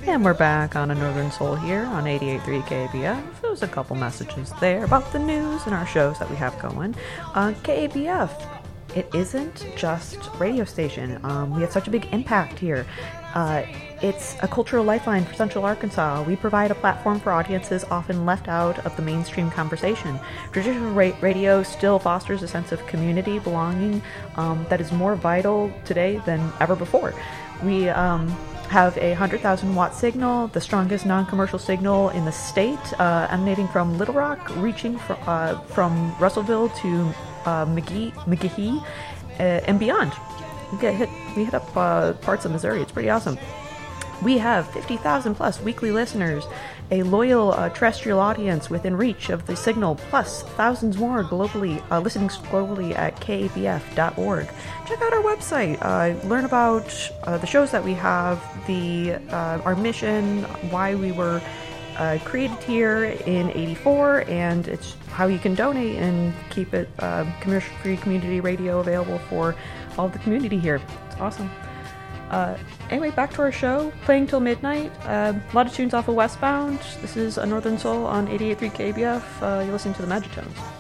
And we're back on A Northern Soul here on 88.3 KABF. There's a couple messages there about the news and our shows that we have going. KABF, it isn't just radio station. We have such a big impact here. It's a cultural lifeline for Central Arkansas. We provide a platform for audiences often left out of the mainstream conversation. Traditional radio still fosters a sense of community belonging that is more vital today than ever before. We have a 100,000 watt signal, the strongest non-commercial signal in the state, emanating from Little Rock, reaching from Russellville to McGehee and beyond. We hit up parts of Missouri. It's pretty awesome. We have 50,000 plus weekly listeners, a loyal terrestrial audience within reach of the signal, plus thousands more globally, listening globally at kabf.org. Check out our website. Learn about the shows that we have, our mission, why we were created here in '84, and it's how you can donate and keep it commercial-free community radio available for all of the community here. It's awesome. Anyway, back to our show, playing till midnight. A lot of tunes off of Westbound. This is A Northern Soul on 88.3 KBF. You're listening to the Magitones.